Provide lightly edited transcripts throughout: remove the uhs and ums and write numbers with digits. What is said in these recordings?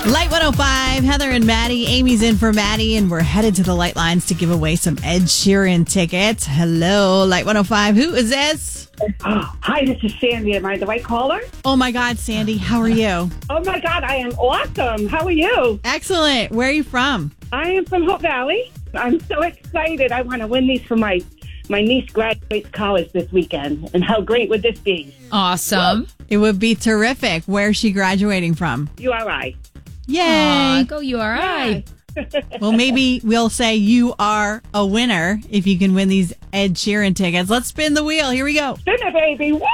Light 105, Heather and Maddie. Amy's in for Maddie, and we're headed to the Light Lines to give away some Ed Sheeran tickets. Hello, Light 105. Who is this? Hi, this is Sandy. Am I the right caller? Oh, my God, Sandy. How are you? Oh, my God. I am awesome. How are you? Excellent. Where are you from? I am from Hope Valley. I'm so excited. I want to win these for my niece graduates college this weekend. And how great would this be? Awesome. It would be terrific. Where's she graduating from? URI. Yay. Aw, go URI. Well, maybe we'll say you are a winner if you can win these Ed Sheeran tickets. Let's spin the wheel. Here we go. Spin it, baby. Woo!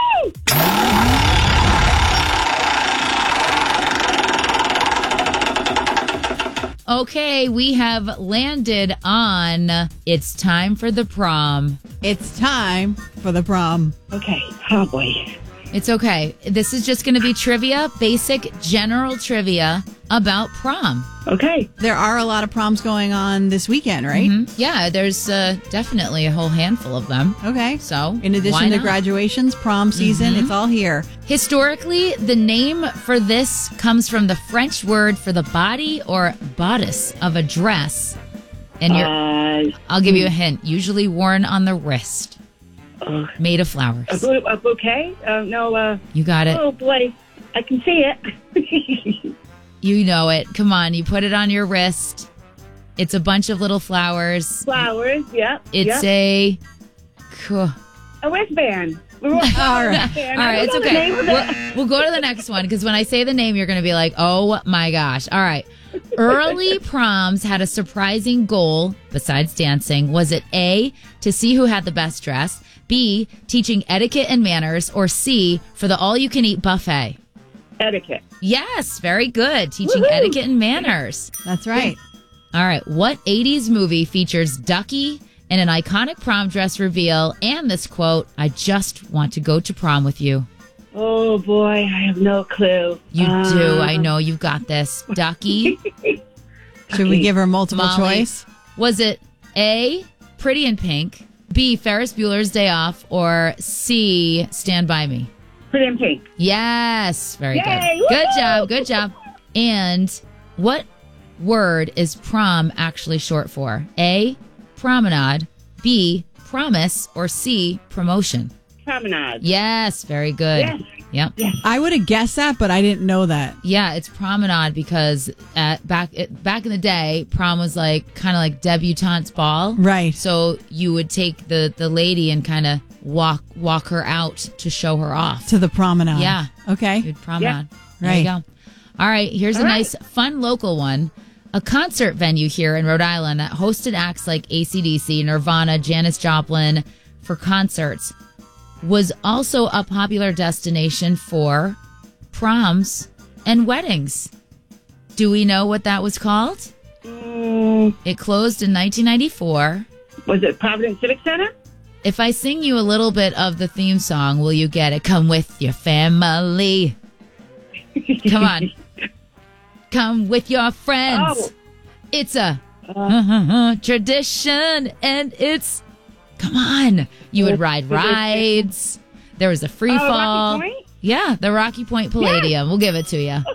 Okay, we have landed on It's Time for the Prom. It's time for the prom. Okay. Oh, boy. It's okay. This is just going to be trivia, basic general trivia about prom. Okay. There are a lot of proms going on this weekend, right? Yeah, there's definitely a whole handful of them. Okay. So, in why addition to not? graduations, prom season, it's all here. Historically, the name for this comes from the French word for the body or bodice of a dress. And I'll give you a hint. Usually worn on the wrist. Made of flowers. A bouquet? No. You got it. Oh, boy. I can see it. You know it. Come on, you put it on your wrist. It's a bunch of little flowers. Flowers, yep. It's yep. a A wristband. All right. All right, it's okay. We'll go to the next one because when I say the name, you're going to be like, oh my gosh. All right. Early proms had a surprising goal besides dancing. Was it A, to see who had the best dress, B, teaching etiquette and manners, or C, for the all-you-can-eat buffet? Etiquette. Yes, very good. Teaching Woohoo! etiquette and manners. That's right. All right. What 80s movie features Ducky in an iconic prom dress reveal and this quote, I just want to go to prom with you? Oh, boy. I have no clue. You do. I know you've got this. Ducky. Should we give her multiple Molly. choice? Was it A, Pretty in Pink, B, Ferris Bueller's Day Off, or C, Stand By Me? Pretty in Pink. Yes. Very Yay, good. Good woohoo! job. Good job. And what word is prom actually short for? A, promenade, B, promise, or C, promotion? Promenade. Yes. Very good. Yes. Yep. Yes. I would have guessed that, but I didn't know that. Yeah, it's promenade because back in the day, prom was like kind of like debutante's ball. Right. So you would take the lady and kind of walk her out to show her off. To the promenade. Yeah. Okay. You'd promenade. There Right. you go. All right, here's a All right. nice, fun local one. A concert venue here in Rhode Island that hosted acts like AC/DC, Nirvana, Janis Joplin for concerts was also a popular destination for proms and weddings. Do we know what that was called? It closed in 1994. Was it Providence Civic Center? If I sing you a little bit of the theme song, will you get it? Come with your family. Come on. Come with your friends. Oh. It's a tradition, and it's... Come on. You would ride rides. There was a free fall. Rocky Point? Yeah, the Rocky Point Palladium. We'll give it to you.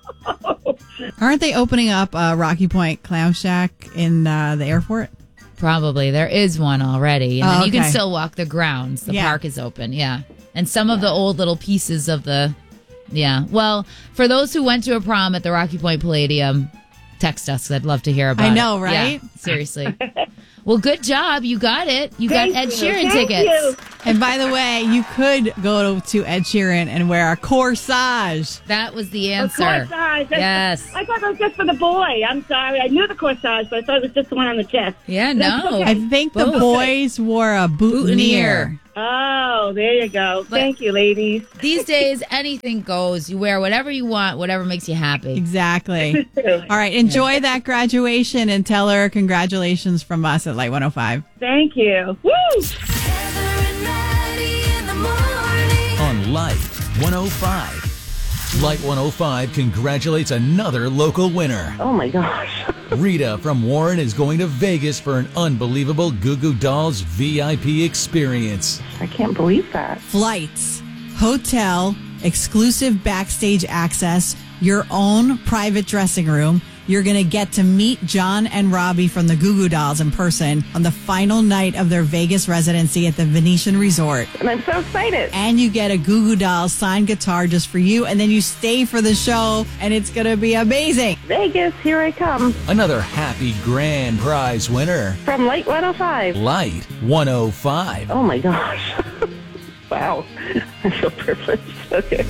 Aren't they opening up Rocky Point Clown Shack in the airport? Probably. There is one already. And then you can okay. still walk the grounds. The Yeah. park is open, yeah. And some of the old little pieces of the... Yeah. Well, for those who went to a prom at the Rocky Point Palladium, text us. I'd love to hear about it. I know, right? Yeah, seriously. Well, good job. You got it. You Thank got Ed you. Sheeran Thank tickets. you. And by the way, you could go to Ed Sheeran and wear a corsage. That was the Of answer. corsage. Yes. I thought it was just for the boy. I'm sorry. I knew the corsage, but I thought it was just the one on the chest. Yeah, That's no. okay. I think the Both. boys wore a boutonniere. Oh, there you go. Thank you, ladies. These days, anything goes. You wear whatever you want, whatever makes you happy. Exactly. All right. Enjoy that graduation and tell her congratulations from us at Light 105. Thank you. Woo! Heather and Maddie in the morning. On Light 105. Light 105 congratulates another local winner. Oh, my gosh. Rita from Warren is going to Vegas for an unbelievable Goo Goo Dolls VIP experience. I can't believe that. Flights, hotel, exclusive backstage access, your own private dressing room. You're going to get to meet John and Robbie from the Goo Goo Dolls in person on the final night of their Vegas residency at the Venetian Resort. And I'm so excited. And you get a Goo Goo Dolls signed guitar just for you. And then you stay for the show, and it's going to be amazing. Vegas, here I come. Another happy grand prize winner. From Light 105. Light 105. Oh, my gosh. Wow. I feel privileged. Okay.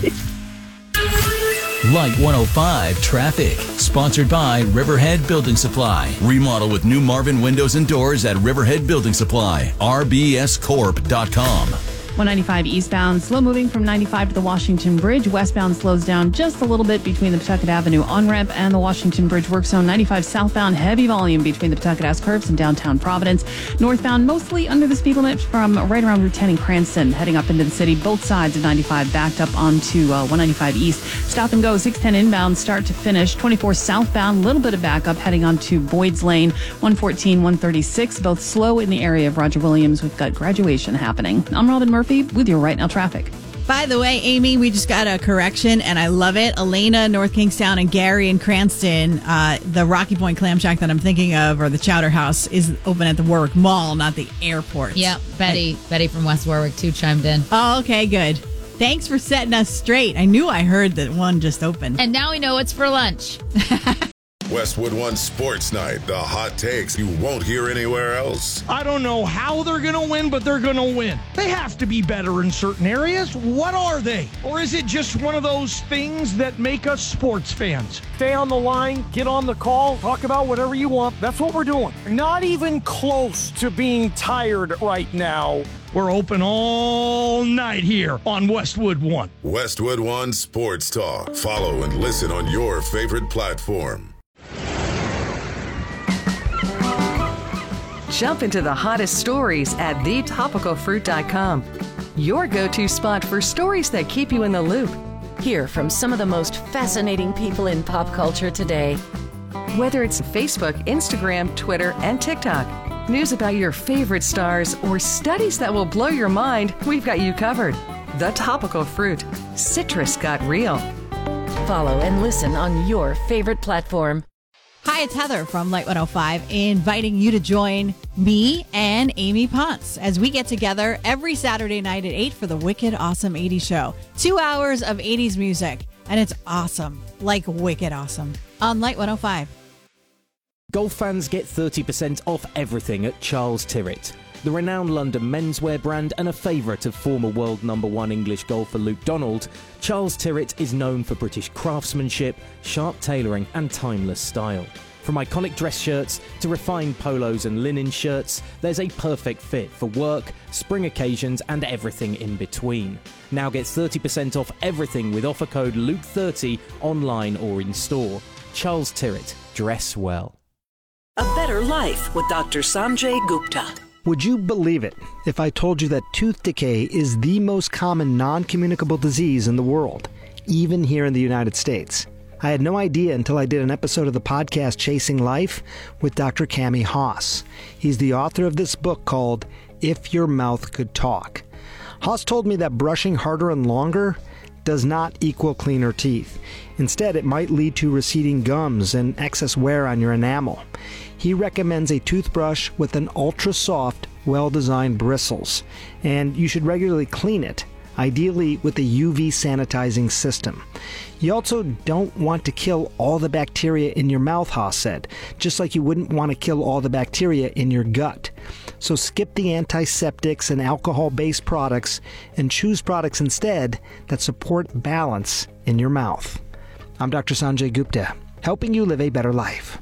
Light 105 Traffic. Sponsored by Riverhead Building Supply. Remodel with new Marvin windows and doors at Riverhead Building Supply. rbscorp.com. 195 eastbound, slow moving from 95 to the Washington Bridge. Westbound slows down just a little bit between the Pawtucket Avenue on-ramp and the Washington Bridge work zone. 95 southbound, heavy volume between the Pawtucket S-curves and downtown Providence. Northbound, mostly under the speed limit from right around Route 10 in Cranston. Heading up into the city, both sides of 95 backed up onto 195 east. Stop and go, 610 inbound, start to finish. 24 southbound, little bit of backup heading onto Boyd's Lane. 114, 136, both slow in the area of Roger Williams. We've got graduation happening. I'm Robin Murphy with your Right Now traffic. By the way, Amy, we just got a correction, and I love it. Elena, North Kingstown, and Gary in Cranston, the Rocky Point Clam Shack that I'm thinking of, or the Chowder House, is open at the Warwick Mall, not the airport. Yep, Betty from West Warwick, too, chimed in. Oh, okay, good. Thanks for setting us straight. I knew I heard that one just opened. And now we know it's for lunch. Westwood One Sports Night. The hot takes you won't hear anywhere else. I don't know how they're going to win, but they're going to win. They have to be better in certain areas. What are they? Or is it just one of those things that make us sports fans? Stay on the line, get on the call, talk about whatever you want. That's what we're doing. Not even close to being tired right now. We're open all night here on Westwood One. Westwood One Sports Talk. Follow and listen on your favorite platform. Jump into the hottest stories at thetopicalfruit.com. Your go-to spot for stories that keep you in the loop. Hear from some of the most fascinating people in pop culture today. Whether it's Facebook, Instagram, Twitter, and TikTok, news about your favorite stars, or studies that will blow your mind, we've got you covered. The Topical Fruit. Citrus got real. Follow and listen on your favorite platform. Hi, it's Heather from Light 105, inviting you to join me and Amy Ponce as we get together every Saturday night at 8 for the Wicked Awesome 80s show. 2 hours of 80s music, and it's awesome, like wicked awesome, on Light 105. Golf fans get 30% off everything at Charles Tyrrett. The renowned London menswear brand and a favourite of former world #1 English golfer Luke Donald, Charles Tyrrett is known for British craftsmanship, sharp tailoring and timeless style. From iconic dress shirts to refined polos and linen shirts, there's a perfect fit for work, spring occasions and everything in between. Now get 30% off everything with offer code LUKE30 online or in store. Charles Tyrrett, dress well. A Better Life with Dr. Sanjay Gupta. Would you believe it if I told you that tooth decay is the most common non-communicable disease in the world, even here in the United States? I had no idea until I did an episode of the podcast Chasing Life with Dr. Cami Haas. He's the author of this book called If Your Mouth Could Talk. Haas told me that brushing harder and longer does not equal cleaner teeth. Instead, it might lead to receding gums and excess wear on your enamel. He recommends a toothbrush with an ultra-soft, well-designed bristles, and you should regularly clean it, ideally with a UV sanitizing system. You also don't want to kill all the bacteria in your mouth, Haas said, just like you wouldn't want to kill all the bacteria in your gut. So skip the antiseptics and alcohol-based products and choose products instead that support balance in your mouth. I'm Dr. Sanjay Gupta, helping you live a better life.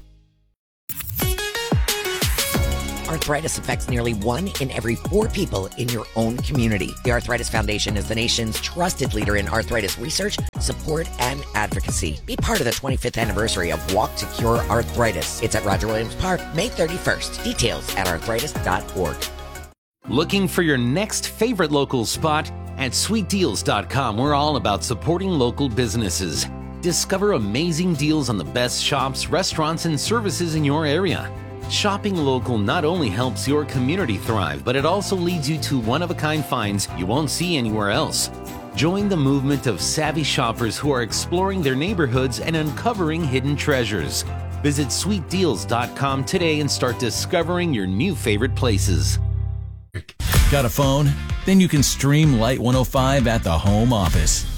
Arthritis affects nearly 1 in every 4 people in your own community. The Arthritis Foundation is the nation's trusted leader in arthritis research, support, and advocacy. Be part of the 25th anniversary of Walk to Cure Arthritis. It's at Roger Williams Park, May 31st. Details at arthritis.org. Looking for your next favorite local spot? At sweetdeals.com, we're all about supporting local businesses. Discover amazing deals on the best shops, restaurants, and services in your area. Shopping local not only helps your community thrive, but it also leads you to one-of-a-kind finds you won't see anywhere else. Join the movement of savvy shoppers who are exploring their neighborhoods and uncovering hidden treasures. Visit sweetdeals.com today and start discovering your new favorite places. Got a phone? Then you can stream Light 105 at the home office.